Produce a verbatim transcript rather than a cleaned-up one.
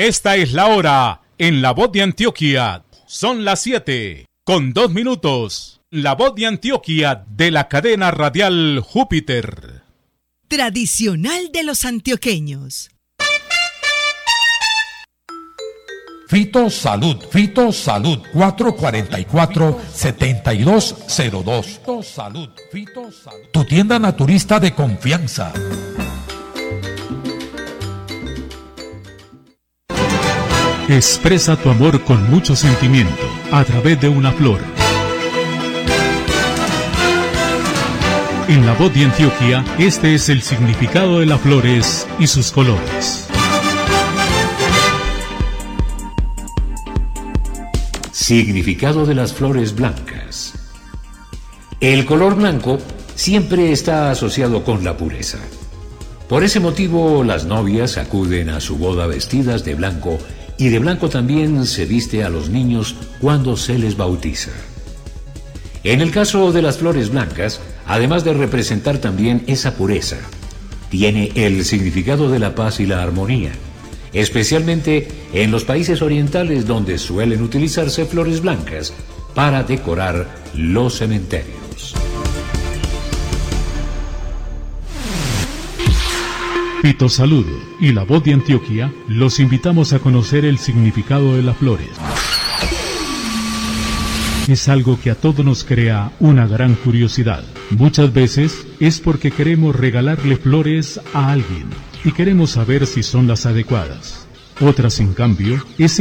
Esta es la hora en La Voz de Antioquia. Son las siete con dos minutos. La Voz de Antioquia de la cadena radial Júpiter. Tradicional de los antioqueños. Fito Salud, Fito Salud, cuatro cuatro cuatro, siete dos cero dos. Fito Salud, Fito Salud. Tu tienda naturista de confianza. Expresa tu amor con mucho sentimiento a través de una flor. En La Voz de Antioquia, este es el significado de las flores y sus colores. Significado de las flores blancas. El color blanco siempre está asociado con la pureza. Por ese motivo, las novias acuden a su boda vestidas de blanco y de blanco también se viste a los niños cuando se les bautiza. En el caso de las flores blancas, además de representar también esa pureza, tiene el significado de la paz y la armonía, especialmente en los países orientales donde suelen utilizarse flores blancas para decorar los cementerios. Fito Salud y La Voz de Antioquia los invitamos a conocer el significado de las flores. Es algo que a todos nos crea una gran curiosidad. Muchas veces es porque queremos regalarle flores a alguien y queremos saber si son las adecuadas. Otras, en cambio, es